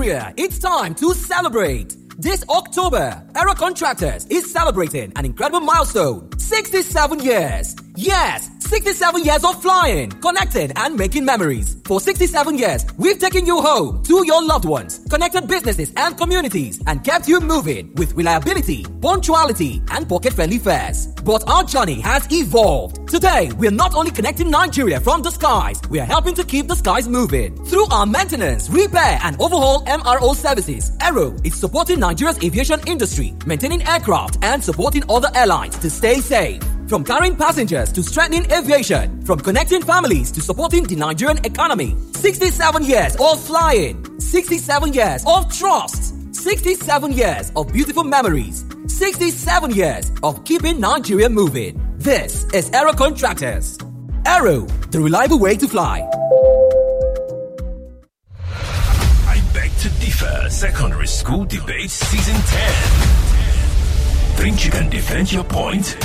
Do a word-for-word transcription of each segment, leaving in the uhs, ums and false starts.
Nigeria, it's time to celebrate. This October, Aero Contractors is celebrating an incredible milestone. sixty-seven years. Yes, sixty-seven years of flying, connecting and making memories. For sixty-seven years, we've taken you home to your loved ones, connected businesses and communities, and kept you moving with reliability, punctuality, and pocket-friendly fares. But our journey has evolved. Today, we're not only connecting Nigeria from the skies, we are helping to keep the skies moving. Through our maintenance, repair, and overhaul M R O services, Aero is supporting Nigeria's aviation industry, maintaining aircraft, and supporting other airlines to stay safe. From carrying passengers to strengthening aviation, from connecting families to supporting the Nigerian economy. sixty-seven years of flying, sixty-seven years of trust, sixty-seven years of beautiful memories, sixty-seven years of keeping Nigeria moving. This is Aero Contractors. Aero, the reliable way to fly. I beg to differ. Secondary School Debate Season ten. Think you can defend your point?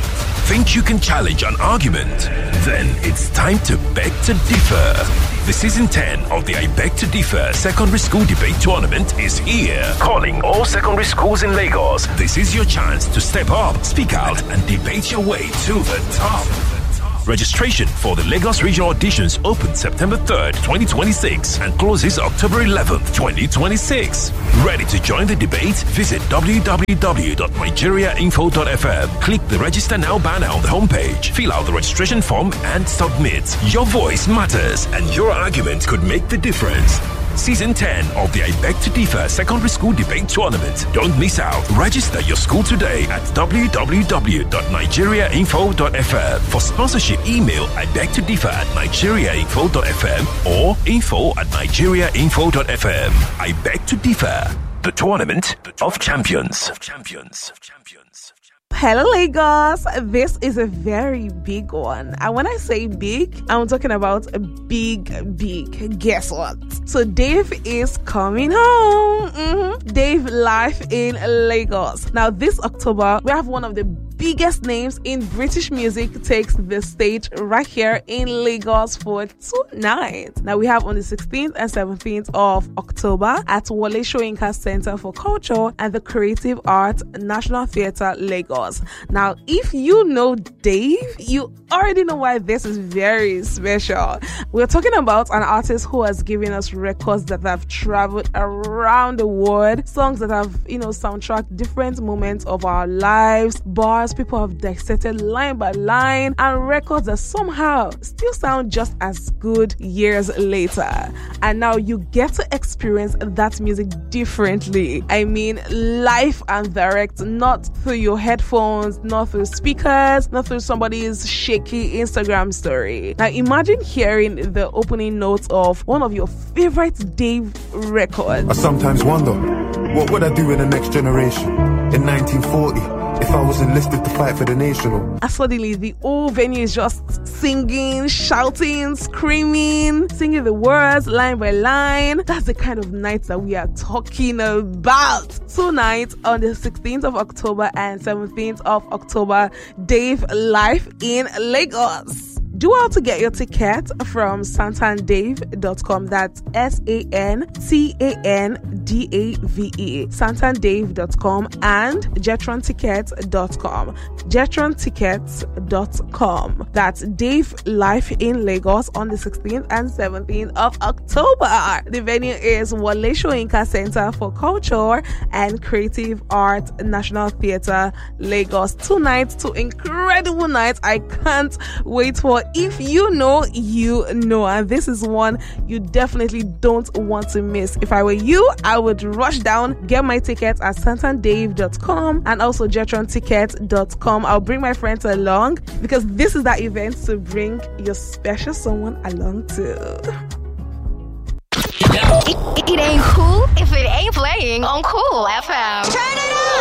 Think you can challenge an argument? Then it's time to beg to differ. The season ten of the I Beg to Differ Secondary School Debate Tournament is here. Calling all secondary schools in Lagos. This is your chance to step up, speak out, and debate your way to the top. Registration for the Lagos Regional Auditions opens September third, twenty twenty-six and closes October eleventh, twenty twenty-six. Ready to join the debate? Visit w w w dot nigeria info dot f m. Click the Register Now banner on the homepage. Fill out the registration form and submit. Your voice matters and your argument could make the difference. Season ten of the I Beg to Differ Secondary School Debate Tournament. Don't miss out. Register your school today at w w w dot nigeria info dot f m. For sponsorship, email I beg to differ at nigeria info dot f m or info at nigeria info dot f m. I Beg to Differ, the tournament of champions. Of champions. Of champions. Hello, Lagos. This is a very big one. And when I say big, I'm talking about a big, big. Guess what? So Dave is coming home. Mm-hmm. Dave live in Lagos. Now, this October, we have one of the biggest names in British music takes the stage right here in Lagos for two nights. Now, we have on the sixteenth and seventeenth of October at Wole Soyinka Center for Culture and the Creative Arts National Theatre, Lagos. Now, if you know Dave, you already know why this is very special. We're talking about an artist who has given us records that have traveled around the world, songs that have, you know, soundtracked different moments of our lives, bars people have dissected line by line, and records that somehow still sound just as good years later. And now you get to experience that music differently. I mean, live and direct, not through your headphones, not through speakers, not through somebody's shaky Instagram story. Now imagine hearing the opening notes of one of your favorite Dave records. I sometimes wonder, what would I do in the next generation? In nineteen forty, if I was enlisted to fight for the nation? And suddenly the whole venue is just singing, shouting, screaming, singing the words line by line. That's the kind of night that we are talking about. Tonight on the sixteenth of October and seventeenth of October, Dave live in Lagos. Do well to get your ticket from santandave dot com. That's S A N T A N D A V E. santandave dot com and jetron tickets dot com. jetron tickets dot com. That's Dave live in Lagos on the sixteenth and seventeenth of October. The venue is Wole Soyinka Center for Culture and Creative Arts National Theatre, Lagos. Two nights, two incredible nights. I can't wait for. If you know, you know, and this is one you definitely don't want to miss. If I were you, I would rush down, get my tickets at santandave dot com and also jetron tickets dot com. I'll bring my friends along because this is that event to bring your special someone along to. It, it ain't cool if it ain't playing on Cool F M. Turn it up!